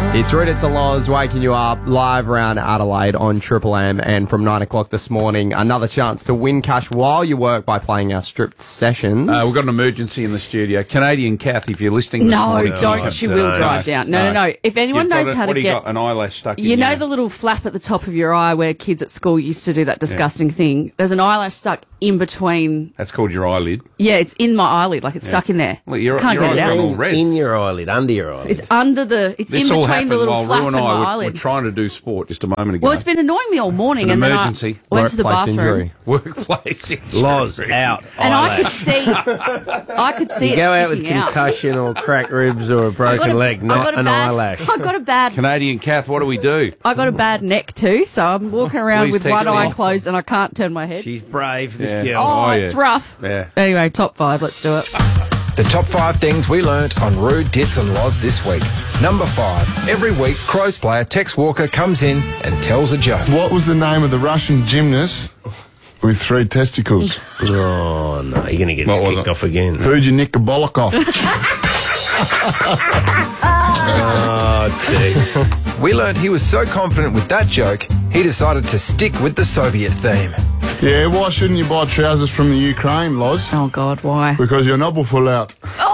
It's Rude, it's a Loz, waking you up live around Adelaide on Triple M, and from 9 o'clock this morning, another chance to win cash while you work by playing our stripped sessions. We've got an emergency in the studio. Canadian Kath, if you're listening this morning. No, don't. She will drive down. No. If anyone knows how to get... What do you got? An eyelash stuck in You know the little flap at the top of your eye where kids at school used to do that disgusting thing? There's an eyelash stuck in between... That's called your eyelid. Yeah, it's in my eyelid. Like, it's stuck in there. Well, your Can't get eyes it out. gone all red. In your eyelid, under your eyelid. It's under the... It's This in all between happened the little while flap Rue and and my I eyelid. were trying to do sport just a moment ago. Well, it's been annoying me all morning. It's an and emergency. Then I went to the Workplace bathroom. injury. Workplace injury. Loz out. And eyelash. I could see You it go out with sticking out. concussion or cracked ribs or a broken leg, not an eyelash. I got a bad... Canadian Kath, what do we do? I got a bad neck too, so I'm walking around Please with text one eye me. closed and I can't turn my head. She's brave, this Yeah. girl. Oh, Oh, yeah. it's rough. Yeah. Anyway, top 5, let's do it. The top 5 things we learnt on Rude, Tits and Loz this week. Number 5. Every week, Crows player Tex Walker comes in and tells a joke. What was the name of the Russian gymnast with 3 testicles? Oh, no, you're going to get What was kicked it? off again. Who'd you nick a bollock off? Oh, Tex. We learnt he was so confident with that joke, he decided to stick with the Soviet theme. Yeah, why shouldn't you buy trousers from the Ukraine, Loz? Oh, God, why? Because your knob will fall out.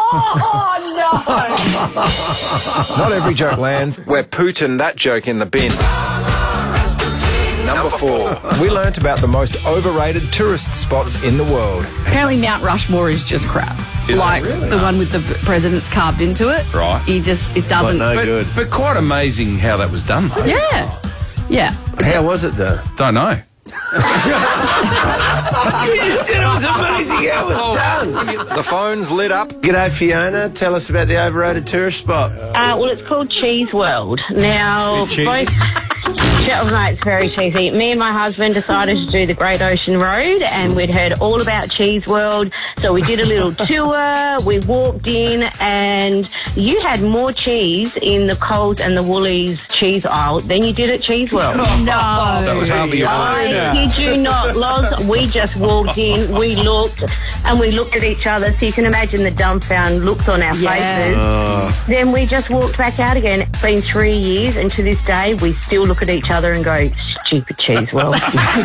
Oh, Not every joke lands. We're Putin that joke in the bin. Number 4. We learnt about the most overrated tourist spots in the world. no. Apparently Mount Rushmore is just crap. Is it like, really? the one with the presidents carved into it. Right. It doesn't... No good. But quite amazing how that was done, though. Yeah. Yeah. How was it, though? Don't know. You just said it was amazing how it was done. The phone's lit up. G'day, Fiona. Tell us about the overrated tourist spot. Well, it's called Cheese World. Now, both... No, it's very cheesy. Me and my husband decided to do the Great Ocean Road, and we'd heard all about Cheese World, so we did a little tour. We walked in, and you had more cheese in the Coles and the Woolies cheese aisle than you did at Cheese World. That was hardly a I kid you not, Loz. We just walked in, we looked at each other, so you can imagine the dumbfound looks on our faces. Then we just walked back out again. It's been 3 years, and to this day, we still look at each other and go, stupid Cheese World.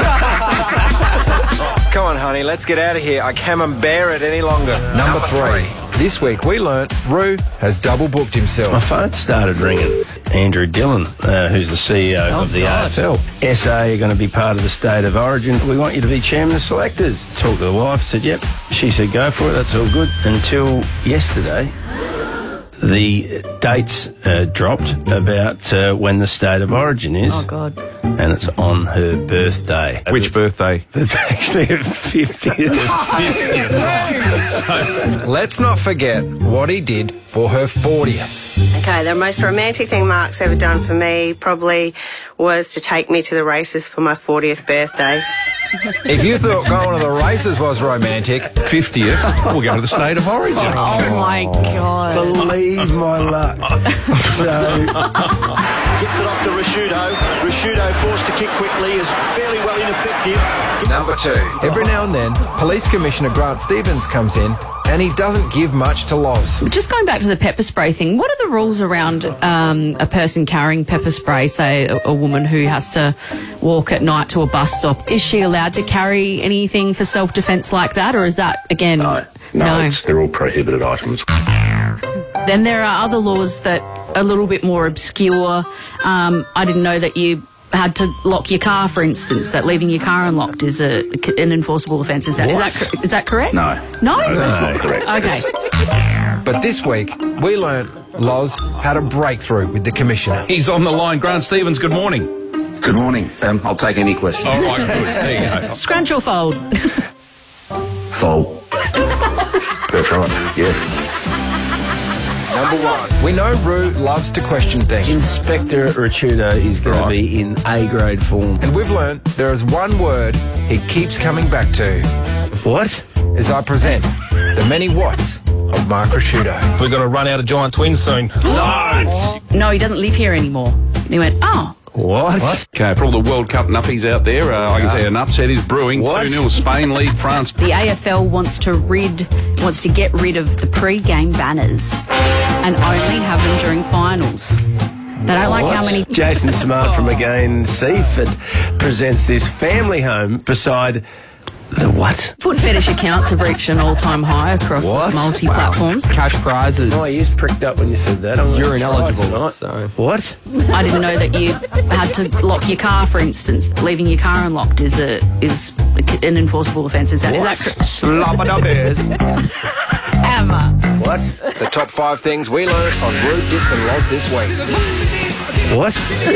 Come on, honey, let's get out of here. I can't bear it any longer. Number 3. This week we learnt Rue has double booked My himself. phone started ringing. Andrew Dillon, who's the CEO of the AFL. SA are going to be part of the State of Origin. We want you to be chairman of selectors. Talked to the wife, said, yep. She said, go for it, that's all good. Until yesterday, the dates dropped about when the State of Origin is. Oh, God. And it's on her birthday. Which birthday? It's actually her 50th. Let's not forget what he did for her 40th. Okay, the most romantic thing Mark's ever done for me probably was to take me to the races for my 40th birthday. If you thought going to the races was romantic, 50th. We'll go to the State of Origin. Oh, my God. Believe my luck. Gets it off to Rashudo. Rashudo forced to kick quickly, is fairly well ineffective. Number 2. Every now and then, Police Commissioner Grant Stevens comes in and he doesn't give much to Loz. Just going back to the pepper spray thing, what are the rules around a person carrying pepper spray, say a woman who has to walk at night to a bus stop? Is she allowed to carry anything for self-defence like that, or is that, again... No, they're all prohibited items. Then there are other laws that are a little bit more obscure. I didn't know that you had to lock your car, for instance, that leaving your car unlocked is an enforceable offence. Is that correct? No. No? That's not correct. Okay. But this week, we learnt Loz had a breakthrough with the Commissioner. He's on the line. Grant Stevens, good morning. Good morning. I'll take any question. All right, good. There you go. Scrunch or fold? Fold. That's right, yeah. Number 1. We know Rue loves to question things. Inspector Rachudo is going to be in A-grade form. And we've learnt there is one word he keeps coming back to What? as I present the many whats of Mark Rashudo. We're going to run out of giant twins soon. No, he doesn't live here anymore. And he went, oh. What? Okay, for all the World Cup nuffies out there, I can tell you an upset is brewing. What? 2-0 Spain lead France. The AFL wants to get rid of the pre-game banners and only have them during finals. They don't like how many... Jason Smart from Again Seaford presents this family home beside the what? Foot fetish accounts have reached an all-time high across multi-platforms. Cash prizes. My ears pricked up when you said that. You're ineligible. So. What? I didn't know that you had to lock your car, for instance. Leaving your car unlocked is an enforceable offence. Is that correct? Slap it up ears. Emma. What? The top 5 things we learnt on Rude Dits and Loz this week. What?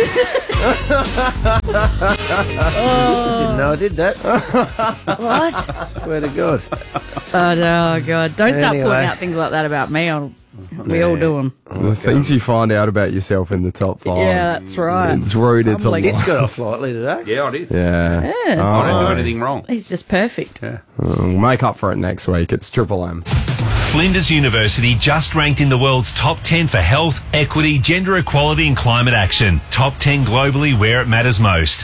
Didn't know I did that. What? Swear to God. Oh, God. Don't start pointing out things like that about me. We all do them. The things you find out about yourself in the top 5. Yeah, that's right. It's rude. It's a lot. It's got off lightly today. Yeah, I did. Yeah. I didn't do anything wrong. He's just perfect. Yeah. We'll make up for it next week. It's Triple M. Flinders University just ranked in the world's top 10 for health, equity, gender equality and climate action. Top 10 globally where it matters most.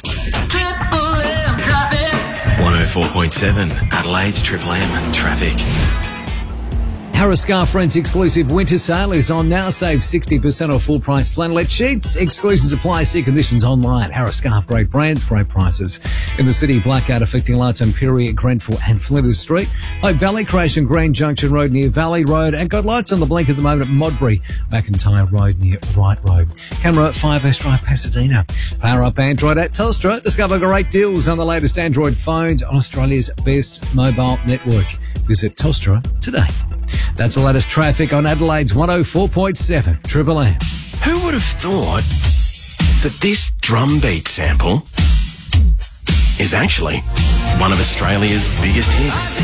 104.7 Adelaide's Triple M traffic. Harris Scarf Friends exclusive winter sale is on now. Save 60% off full price flannelette sheets. Exclusions apply. See conditions online. Harris Scarf, great brands, great prices. In the city, blackout affecting lights on Pirie, Grenfell and Flinders Street. Hope Valley, crash and Green Junction Road near Valley Road. And got lights on the blink at the moment at Modbury, McIntyre Road near Wright Road. Camera at 5 West Drive, Pasadena. Power up Android at Telstra. Discover great deals on the latest Android phones on Australia's best mobile network. Visit Telstra today. That's the latest traffic on Adelaide's 104.7 Triple M. Who would have thought that this drum beat sample is actually one of Australia's biggest hits?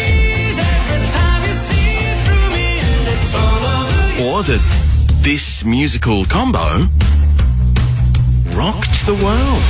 Or that this musical combo rocked the world?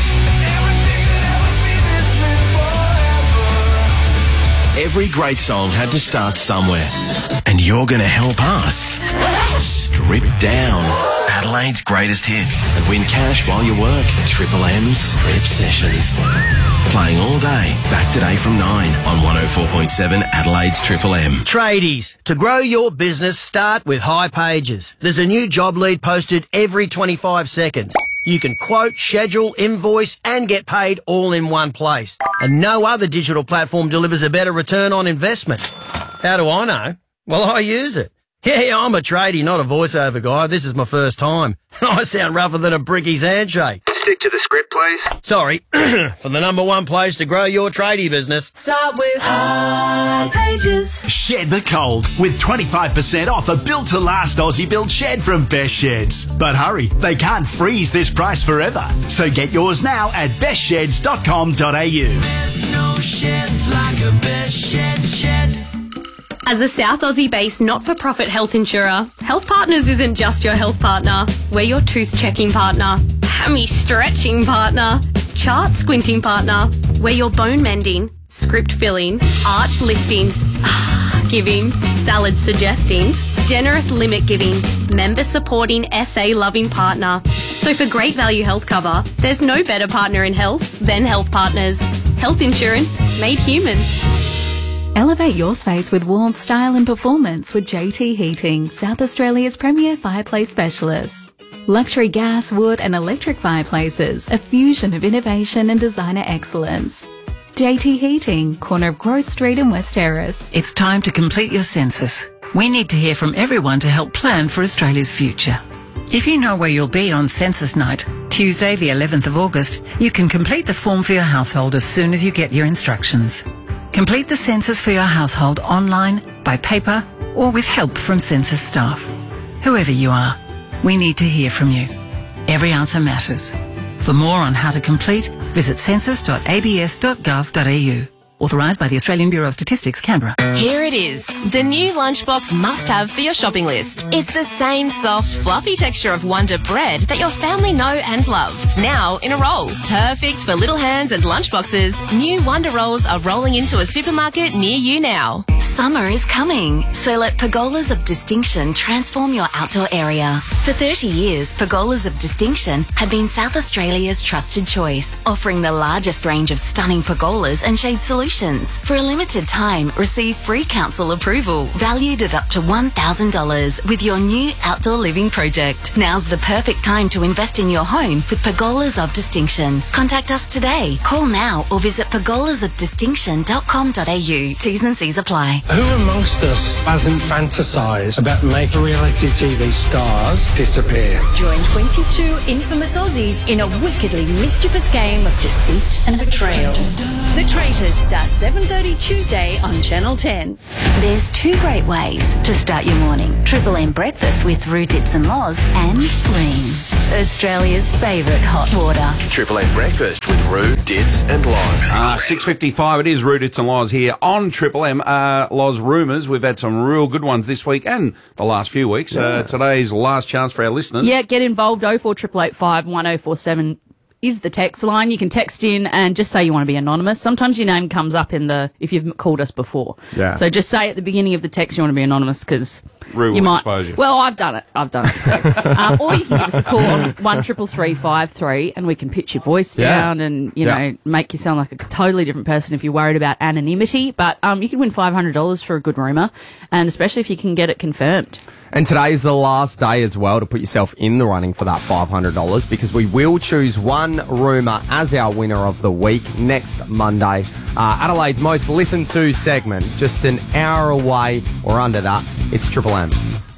Every great song had to start somewhere, and you're going to help us strip down Adelaide's greatest hits and win cash while you work. Triple M Strip Sessions. Playing all day, back today from 9 on 104.7 Adelaide's Triple M. Tradies, to grow your business, start with High Pages. There's a new job lead posted every 25 seconds. You can quote, schedule, invoice and get paid all in one place. And no other digital platform delivers a better return on investment. How do I know? Well, I use it. Yeah, I'm a tradie, not a voiceover guy. This is my first time. I sound rougher than a bricky's handshake. Stick to the script, please. Sorry. For the number one place to grow your tradie business. Start with High Pages. Shed the cold with 25% off a built-to-last Aussie built shed from Best Sheds. But hurry, they can't freeze this price forever. So get yours now at bestsheds.com.au. There's no shed like a Best Sheds shed. As a South Aussie-based not-for-profit health insurer, Health Partners isn't just your health partner. We're your tooth-checking partner, hammy-stretching partner, chart-squinting partner. We're your bone-mending, script-filling, arch-lifting, giving, salad-suggesting, generous limit-giving, member-supporting, SA-loving partner. So for great value health cover, there's no better partner in health than Health Partners. Health insurance made human. Elevate your space with warmth, style and performance with JT Heating, South Australia's premier fireplace specialist. Luxury gas, wood and electric fireplaces, a fusion of innovation and designer excellence. JT Heating, corner of Growth Street and West Terrace. It's time to complete your census. We need to hear from everyone to help plan for Australia's future. If you know where you'll be on census night, Tuesday the 11th of August, you can complete the form for your household as soon as you get your instructions. Complete the census for your household online, by paper, or with help from census staff. Whoever you are, we need to hear from you. Every answer matters. For more on how to complete, visit census.abs.gov.au. Authorised by the Australian Bureau of Statistics, Canberra. Here it is, the new lunchbox must-have for your shopping list. It's the same soft, fluffy texture of Wonder bread that your family know and love. Now in a roll. Perfect for little hands and lunchboxes. New Wonder rolls are rolling into a supermarket near you now. Summer is coming, so let Pergolas of Distinction transform your outdoor area. For 30 years, Pergolas of Distinction have been South Australia's trusted choice, offering the largest range of stunning pergolas and shade solutions applications. For a limited time, receive free council approval, valued at up to $1,000 with your new outdoor living project. Now's the perfect time to invest in your home with Pergolas of Distinction. Contact us today. Call now or visit pergolasofdistinction.com.au. T's and C's apply. Who amongst us hasn't fantasised about making reality TV stars disappear? Join 22 infamous Aussies in a wickedly mischievous game of deceit and betrayal. The Traitors start 7:30 Tuesday on Channel 10. There's two great ways to start your morning. Triple M breakfast with Roo, Dits and Loz and Lean. Australia's favourite hot water. Triple M breakfast with Roo, Dits and Loz. 6:55. It is Roo, Dits and Loz here on Triple M. Loz rumours. We've had some real good ones this week and the last few weeks. Today's last chance for our listeners. Yeah, get involved. 04885 1047 is the text line. You can text in and just say you want to be anonymous. Sometimes your name comes up if you've called us before. Yeah. So just say at the beginning of the text you want to be anonymous because Roo will expose you. Well, I've done it. So, or you can give us a call on 133353 and we can pitch your voice down and, you know, make you sound like a totally different person if you're worried about anonymity. But you can win $500 for a good rumour, and especially if you can get it confirmed. And today is the last day as well to put yourself in the running for that $500 because we will choose one rumour as our winner of the week next Monday. Adelaide's most listened to segment, just an hour away or under that. It's Triple M.